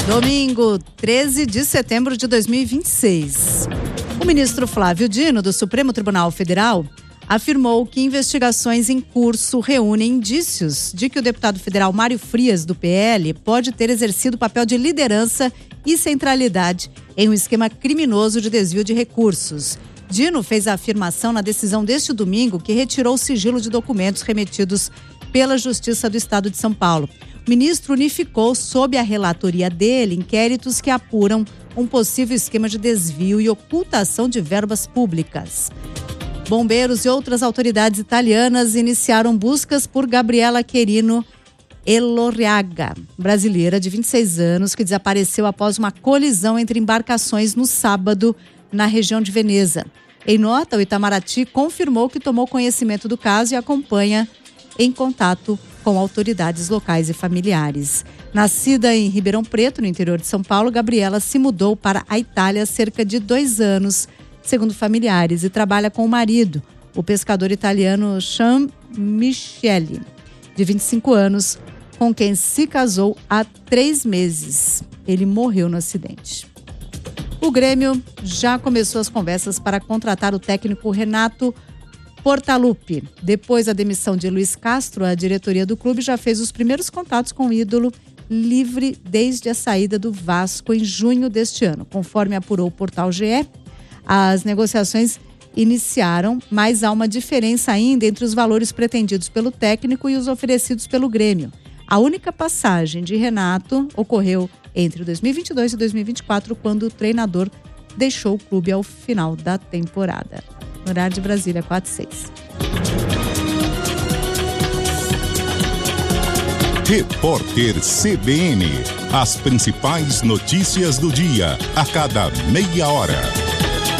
Domingo, 13 de setembro de 2026. O ministro Flávio Dino, do Supremo Tribunal Federal, afirmou que investigações em curso reúnem indícios de que o deputado federal Mário Frias, do PL, pode ter exercido papel de liderança e centralidade em um esquema criminoso de desvio de recursos. Dino fez a afirmação na decisão deste domingo que retirou o sigilo de documentos remetidos pela Justiça do Estado de São Paulo. O ministro unificou, sob a relatoria dele, inquéritos que apuram um possível esquema de desvio e ocultação de verbas públicas. Bombeiros e outras autoridades italianas iniciaram buscas por Gabriela Querino Elorriaga, brasileira de 26 anos, que desapareceu após uma colisão entre embarcações no sábado na região de Veneza. Em nota, o Itamaraty confirmou que tomou conhecimento do caso e acompanha em contato com autoridades locais e familiares. Nascida em Ribeirão Preto, no interior de São Paulo, Gabriela se mudou para a Itália há cerca de 2 anos, segundo familiares, e trabalha com o marido, o pescador italiano Jean Michele, de 25 anos, com quem se casou há 3 meses. Ele morreu no acidente. O Grêmio já começou as conversas para contratar o técnico Renato Portaluppi. Depois da demissão de Luiz Castro, a diretoria do clube já fez os primeiros contatos com o ídolo, livre desde a saída do Vasco em junho deste ano. Conforme apurou o portal GE, as negociações iniciaram, mas há uma diferença ainda entre os valores pretendidos pelo técnico e os oferecidos pelo Grêmio. A única passagem de Renato ocorreu entre 2022 e 2024, quando o treinador deixou o clube ao final da temporada. No horário de Brasília, 4:06. Repórter CBN. As principais notícias do dia, a cada meia hora.